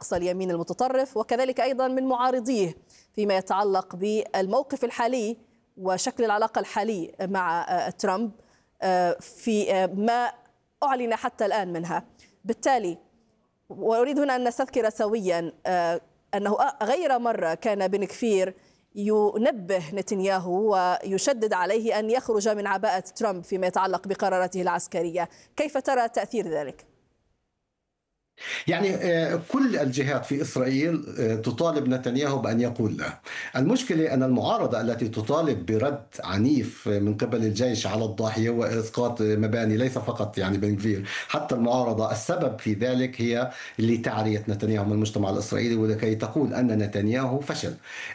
أقصى اليمين المتطرف وكذلك أيضا من معارضيه فيما يتعلق بالموقف الحالي وشكل العلاقة الحالي مع ترامب في ما أعلن حتى الآن منها. بالتالي وأريد هنا أن نستذكر سويا أنه غير مرة كان بن كفير ينبه نتنياهو ويشدد عليه أن يخرج من عباءة ترامب فيما يتعلق بقراراته العسكرية. كيف ترى تأثير ذلك؟ يعني كل الجهات في إسرائيل تطالب نتنياهو بأن يقول لا. المشكلة أن المعارضة التي تطالب برد عنيف من قبل الجيش على الضاحية وإسقاط مباني، ليس فقط يعني بن غفير، حتى المعارضة السبب في ذلك هي لتعرية نتنياهو من المجتمع الإسرائيلي ولكي تقول أن نتنياهو فشل.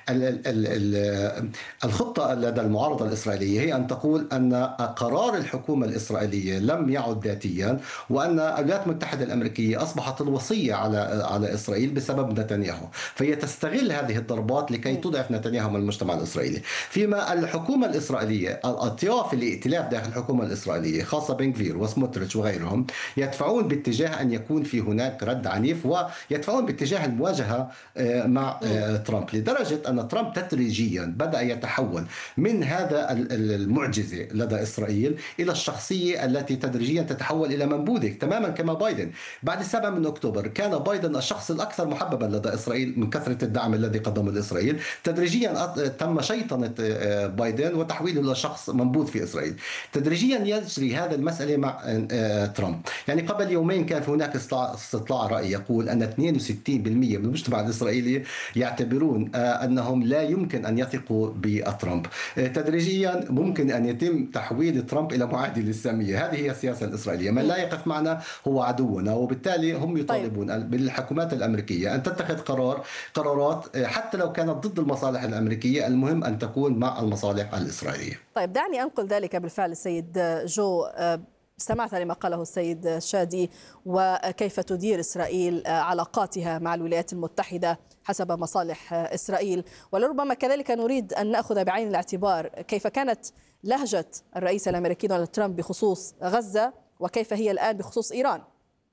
الخطة لدى المعارضة الإسرائيلية هي أن تقول أن قرار الحكومة الإسرائيلية لم يعد ذاتيا، وأن الولايات المتحدة الأمريكية أصبحت الوصية على إسرائيل بسبب نتنياهو، فهي تستغل هذه الضربات لكي تضعف نتنياهو من المجتمع الإسرائيلي. فيما الحكومة الإسرائيلية، الأطياف الائتلاف داخل الحكومة الإسرائيلية خاصة بن غفير وسموتريتش وغيرهم يدفعون باتجاه أن يكون في هناك رد عنيف، ويدفعون باتجاه المواجهة مع ترامب، لدرجة أن ترامب تدريجيا بدأ يتحول من هذا المعجزة لدى إسرائيل إلى الشخصية التي تدريجيا تتحول إلى منبوذ تماما كما بايدن. بعد 7 من أكتوبر كان بايدن الشخص الأكثر محببا لدى إسرائيل من كثرة الدعم الذي قدمه لإسرائيل. تدريجيا تم شيطنة بايدن وتحويله إلى شخص منبوذ في إسرائيل. تدريجيا يجري هذا المسألة مع ترامب. يعني قبل يومين كان هناك استطلاع رأي يقول أن 62% من المجتمع الإسرائيلي يعتبرون أنهم لا يمكن أن يثقوا بترامب. تدريجيا ممكن أن يتم تحويل ترامب إلى معادي للسامية. هذه هي السياسة الإسرائيلية، من لا يقف معنا هو عدونا، وبالتالي هم يطالبون بالحكومات الأمريكية أن تتخذ قرارات حتى لو كانت ضد المصالح الأمريكية، المهم أن تكون مع المصالح الإسرائيلية. طيب دعني أنقل ذلك بالفعل السيد جو. استمعت لما قاله السيد شادي وكيف تدير إسرائيل علاقاتها مع الولايات المتحدة حسب مصالح إسرائيل، ولربما كذلك نريد أن نأخذ بعين الاعتبار كيف كانت لهجة الرئيس الأمريكي دونالد ترامب بخصوص غزة وكيف هي الآن بخصوص إيران.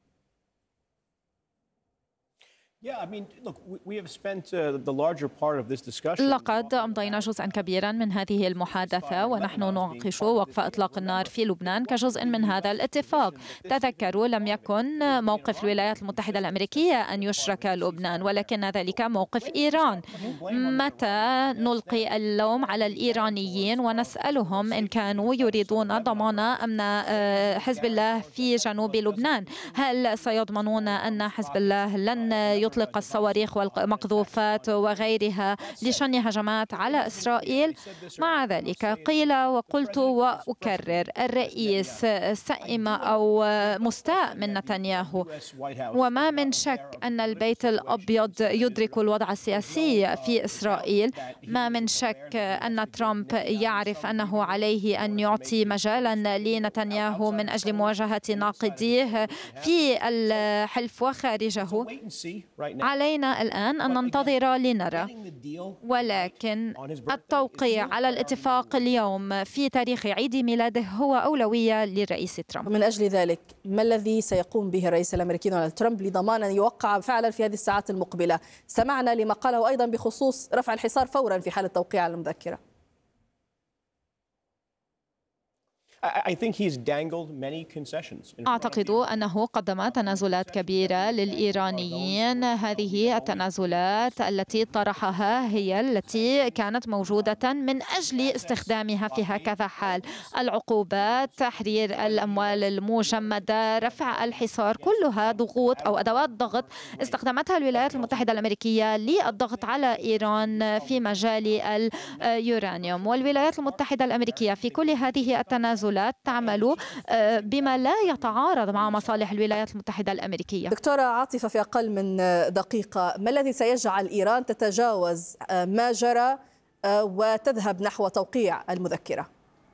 لقد أمضينا جزءا كبيرا من هذه المحادثة ونحن نناقش وقف إطلاق النار في لبنان كجزء من هذا الاتفاق. تذكروا لم يكن موقف الولايات المتحدة الأمريكية أن يشرك لبنان، ولكن ذلك موقف إيران. متى نلقي اللوم على الإيرانيين ونسألهم إن كانوا يريدون ضمان أمن حزب الله في جنوب لبنان، هل سيضمنون أن حزب الله لن يطلق الصواريخ والمقذوفات وغيرها لشن هجمات على إسرائيل؟ مع ذلك قيل وقلت وأكرر، الرئيس سئم أو مستاء من نتنياهو، وما من شك أن البيت الأبيض يدرك الوضع السياسي في إسرائيل. ما من شك أن ترامب يعرف أنه عليه أن يعطي مجالا لنتنياهو من أجل مواجهة ناقديه في الحلف وخارجه. علينا الآن أن ننتظر لنرى، ولكن التوقيع على الاتفاق اليوم في تاريخ عيد ميلاده هو أولوية للرئيس ترامب. من أجل ذلك ما الذي سيقوم به الرئيس الأمريكي دونالد ترامب لضمان أن يوقع فعلا في هذه الساعات المقبلة؟ سمعنا لما قاله أيضا بخصوص رفع الحصار فورا في حال توقيع على المذكرة. أعتقد أنه قدم تنازلات كبيرة للإيرانيين. هذه التنازلات التي طرحها هي التي كانت موجودة من أجل استخدامها في هكذا حال: العقوبات، تحرير الأموال المجمدة، رفع الحصار، كلها ضغوط أو أدوات ضغط استخدمتها الولايات المتحدة الأمريكية للضغط على إيران في مجال اليورانيوم. والولايات المتحدة الأمريكية في كل هذه التنازلات تعمل بما لا يتعارض مع مصالح الولايات المتحدة الأمريكية. دكتورة عاطفة، في أقل من دقيقة، ما الذي سيجعل إيران تتجاوز ما جرى وتذهب نحو توقيع المذكرة؟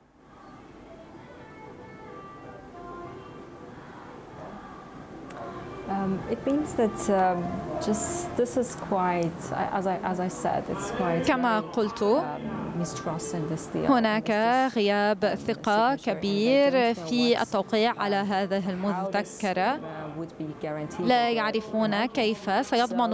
It means that just this is quite, as I said, it's quite. كما قلت، هناك غياب ثقة كبير في التوقيع على هذه المذكرة. لا يعرفون كيف سيضمن